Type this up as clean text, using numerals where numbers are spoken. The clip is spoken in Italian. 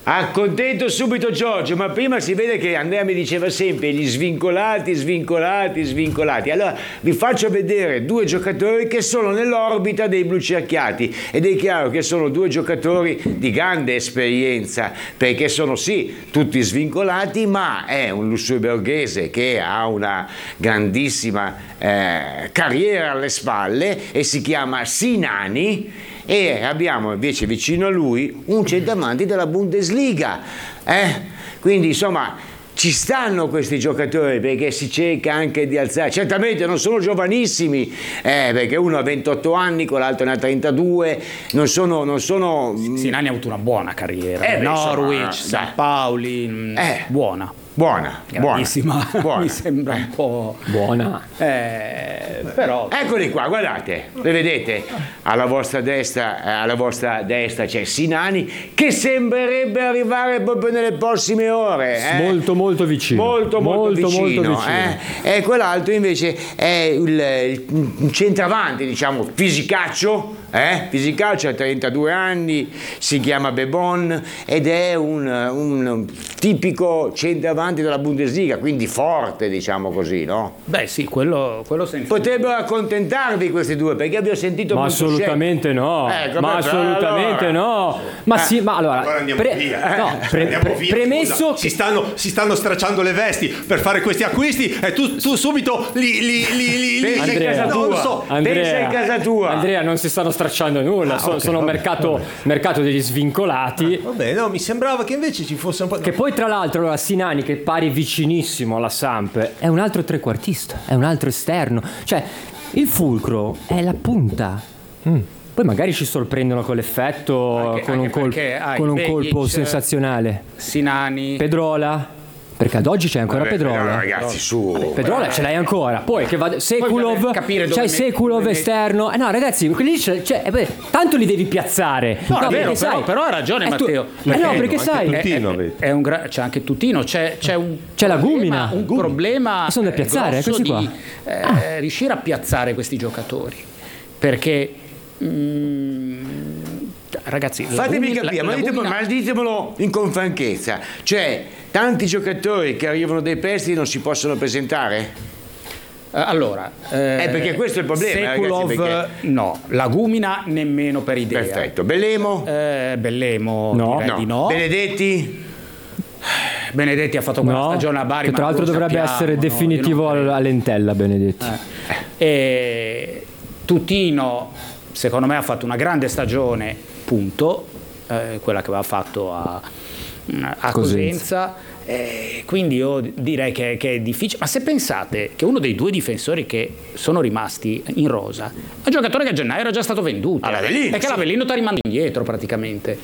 Accontento subito Giorgio, ma prima si vede che Andrea mi diceva sempre gli svincolati. Allora vi faccio vedere due giocatori che sono nell'orbita dei blucerchiati ed è chiaro che sono due giocatori di grande esperienza, perché sono sì tutti svincolati, ma è un lussemburghese che ha una grandissima carriera alle spalle e si chiama Sinani. E abbiamo invece vicino a lui un centravanti della Bundesliga, quindi insomma ci stanno questi giocatori, perché si cerca anche di alzare, certamente non sono giovanissimi, perché uno ha 28 anni, con l'altro ne ha 32, non sono Sinani ha avuto una buona carriera, Norwich, San Pauli, buona, buonissima. Mi sembra un po' buona. Però eccoli qua, guardate, le vedete? Alla vostra destra c'è Sinani, che sembrerebbe arrivare proprio nelle prossime ore. Molto vicino. Molto vicino. E quell'altro invece è un centravanti, diciamo, fisicaccio, ha 32 anni, si chiama Bebon ed è un tipico centravanti della Bundesliga, quindi forte, diciamo così, no? Beh sì, quello senza. Potrebbero accontentarvi questi due, perché abbiamo sentito ma assolutamente no, no. Ma sì, ma allora andiamo via. Premesso che si stanno stracciando le vesti per fare questi acquisti e tu subito pensa in casa tua. Pensa in casa tua. Andrea, non si stanno stracciando nulla, sono mercato degli svincolati. Vabbè, no, mi sembrava che invece ci fosse un po'. Che poi tra l'altro allora, Sinani, che pari vicinissimo alla Samp, è un altro trequartista, è un altro esterno, cioè il fulcro è la punta. Poi magari ci sorprendono con l'effetto, con un colpo sensazionale. Sinani, Pedrola, perché ad oggi c'è ancora Pedrola. No, ragazzi, su. Pedrola ce l'hai ancora. Poi che va Sekulov, c'hai Sekulov esterno. No, ragazzi, quelli tanto li devi piazzare. No, è vero, però ha ragione Matteo. No, perché sai, c'è anche Tutino, c'è la Gumina, un problema sono da piazzare, questi qua. Di riuscire a piazzare questi giocatori, perché ragazzi, fatemi capire, ma ditemelo in con franchezza, cioè tanti giocatori che arrivano dai prestiti non si possono presentare? Allora, perché questo è il problema. Sekulov, ragazzi, no, la Gumina nemmeno per idea. Perfetto. Bellemo? Bellemo direi di no. Benedetti ha fatto quella stagione a Bari, che tra l'altro dovrebbe essere definitivo all'Entella. Benedetti. E Tutino secondo me ha fatto una grande stagione, punto, quella che aveva fatto a Cosenza. Quindi io direi che è difficile, ma se pensate che uno dei due difensori che sono rimasti in rosa è un giocatore che a gennaio era già stato venduto, all'Avellino, perché l'Avellino ti rimanda indietro praticamente,